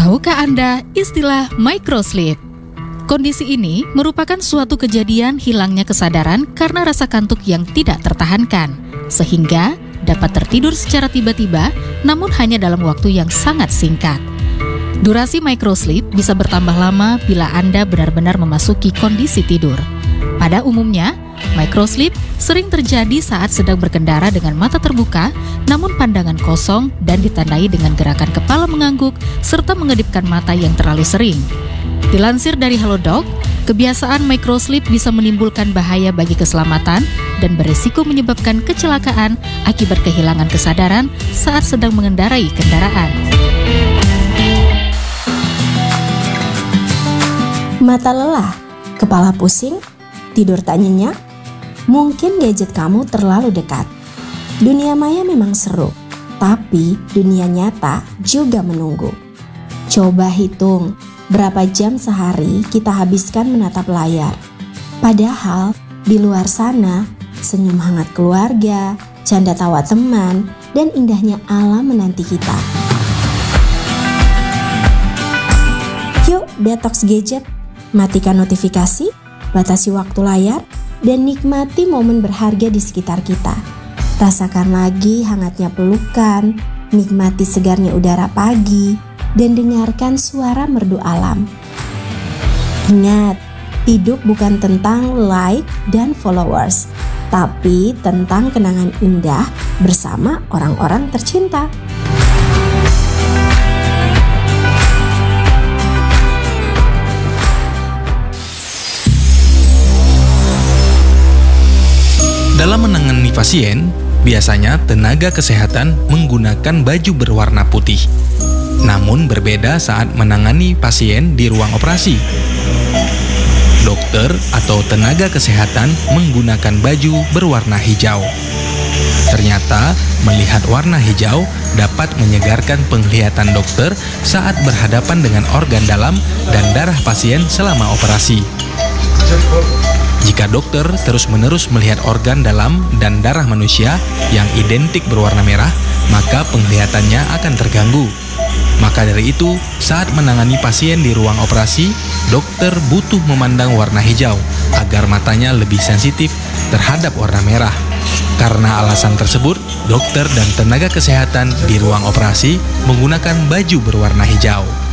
Tahukah Anda istilah microsleep? Kondisi ini merupakan suatu kejadian hilangnya kesadaran karena rasa kantuk yang tidak tertahankan, sehingga dapat tertidur secara tiba-tiba namun hanya dalam waktu yang sangat singkat. Durasi microsleep bisa bertambah lama bila Anda benar-benar memasuki kondisi tidur. Pada umumnya, microsleep sering terjadi saat sedang berkendara dengan mata terbuka, namun pandangan kosong dan ditandai dengan gerakan kepala mengangguk serta mengedipkan mata yang terlalu sering. Dilansir dari Halodoc, kebiasaan microsleep bisa menimbulkan bahaya bagi keselamatan dan berisiko menyebabkan kecelakaan akibat kehilangan kesadaran saat sedang mengendarai kendaraan. Mata lelah, kepala pusing, tidur tak nyenyak, mungkin gadget kamu terlalu dekat. Dunia maya memang seru, tapi dunia nyata juga menunggu. Coba hitung berapa jam sehari kita habiskan menatap layar. Padahal di luar sana, senyum hangat keluarga, canda tawa teman, dan indahnya alam menanti kita. Yuk detox gadget, matikan notifikasi, batasi waktu layar, dan nikmati momen berharga di sekitar kita. Rasakan lagi hangatnya pelukan, nikmati segarnya udara pagi, dan dengarkan suara merdu alam. Ingat, hidup bukan tentang like dan followers, tapi tentang kenangan indah bersama orang-orang tercinta. Dalam menangani pasien, biasanya tenaga kesehatan menggunakan baju berwarna putih. Namun berbeda saat menangani pasien di ruang operasi. Dokter atau tenaga kesehatan menggunakan baju berwarna hijau. Ternyata, melihat warna hijau dapat menyegarkan penglihatan dokter saat berhadapan dengan organ dalam dan darah pasien selama operasi. Jika dokter terus-menerus melihat organ dalam dan darah manusia yang identik berwarna merah, maka penglihatannya akan terganggu. Maka dari itu, saat menangani pasien di ruang operasi, dokter butuh memandang warna hijau agar matanya lebih sensitif terhadap warna merah. Karena alasan tersebut, dokter dan tenaga kesehatan di ruang operasi menggunakan baju berwarna hijau.